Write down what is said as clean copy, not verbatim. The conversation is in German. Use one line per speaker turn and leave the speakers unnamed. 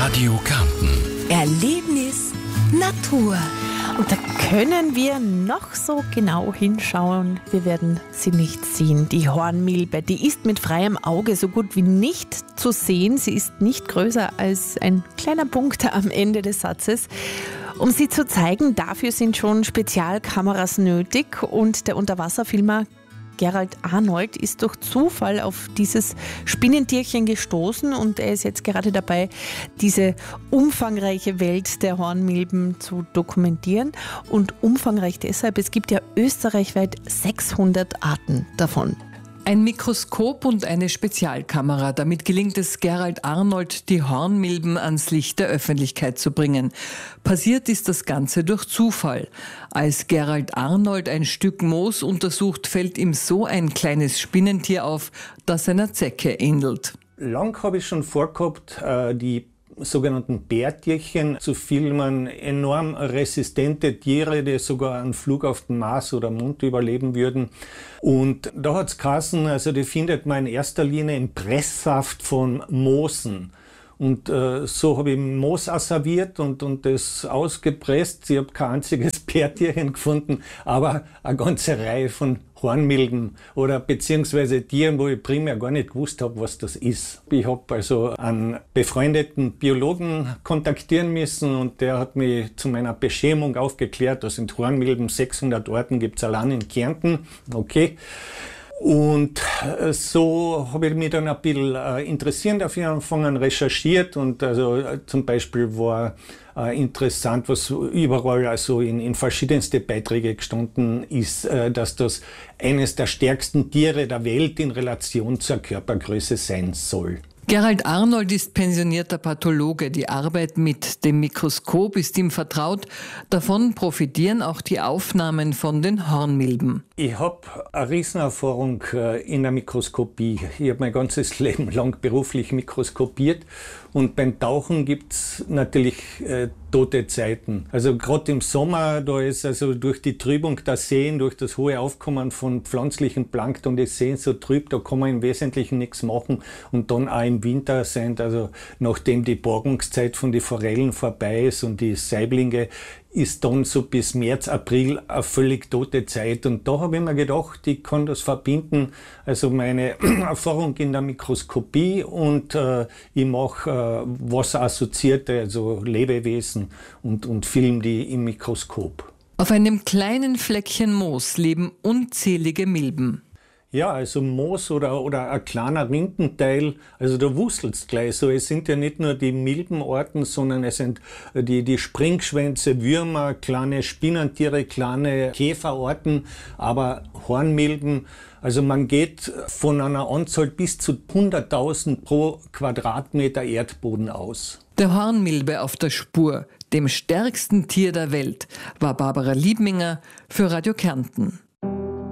Radio Kärnten.
Erlebnis Natur.
Und da können wir noch so genau hinschauen, wir werden sie nicht sehen. Die Hornmilbe, die ist mit freiem Auge so gut wie nicht zu sehen. Sie ist nicht größer als ein kleiner Punkt am Ende des Satzes. Um sie zu zeigen, dafür sind schon Spezialkameras nötig und der Unterwasserfilmer Gerald Arnold ist durch Zufall auf dieses Spinnentierchen gestoßen und er ist jetzt gerade dabei, diese umfangreiche Welt der Hornmilben zu dokumentieren. Und umfangreich deshalb, es gibt ja österreichweit 600 Arten davon.
Ein Mikroskop und eine Spezialkamera. Damit gelingt es Gerald Arnold, die Hornmilben ans Licht der Öffentlichkeit zu bringen. Passiert ist das Ganze durch Zufall. Als Gerald Arnold ein Stück Moos untersucht, fällt ihm so ein kleines Spinnentier auf, das einer Zecke ähnelt.
Lang habe ich schon vorgehabt, die sogenannten Bärtierchen zu filmen, enorm resistente Tiere, die sogar einen Flug auf den Mars oder Mond überleben würden. Und da hat es geheißen, also die findet man in erster Linie im Presssaft von Moosen. Und so habe ich Moos asserviert und das ausgepresst. Ich habe kein einziges Bärtierchen gefunden, aber eine ganze Reihe von Hornmilben oder beziehungsweise Tieren, wo ich primär gar nicht gewusst habe, was das ist. Ich habe also einen befreundeten Biologen kontaktieren müssen und der hat mich zu meiner Beschämung aufgeklärt, das sind Hornmilben, 600 Arten gibt es allein in Kärnten. Okay. Und so habe ich mich dann ein bisschen interessiert dafür angefangen, recherchiert und also zum Beispiel war interessant, was überall also in verschiedenste Beiträge gestanden ist, dass das eines der stärksten Tiere der Welt in Relation zur Körpergröße sein soll.
Gerald Arnold ist pensionierter Pathologe. Die Arbeit mit dem Mikroskop ist ihm vertraut. Davon profitieren auch die Aufnahmen von den Hornmilben.
Ich habe eine Riesenerfahrung in der Mikroskopie. Ich habe mein ganzes Leben lang beruflich mikroskopiert und beim Tauchen gibt es natürlich tote Zeiten. Also gerade im Sommer, da ist also durch die Trübung der Seen, durch das hohe Aufkommen von pflanzlichen Plankton die Seen so trüb, da kann man im Wesentlichen nichts machen. Und dann auch im Winter sind, also nachdem die Borgungszeit von den Forellen vorbei ist und die Saiblinge, ist dann so bis März, April eine völlig tote Zeit. Und da habe ich mir gedacht, ich kann das verbinden, also meine Erfahrung in der Mikroskopie und ich mache wasserassoziierte, also Lebewesen und film die im Mikroskop.
Auf einem kleinen Fleckchen Moos leben unzählige Milben.
Ja, also Moos oder ein kleiner Rindenteil, also da wuselt's gleich so. Es sind ja nicht nur die Milbenarten, sondern es sind die Springschwänze, Würmer, kleine Spinnentiere, kleine Käferarten, aber Hornmilben. Also man geht von einer Anzahl bis zu 100.000 pro Quadratmeter Erdboden aus.
Der Hornmilbe auf der Spur, dem stärksten Tier der Welt, war Barbara Liebminger für Radio Kärnten.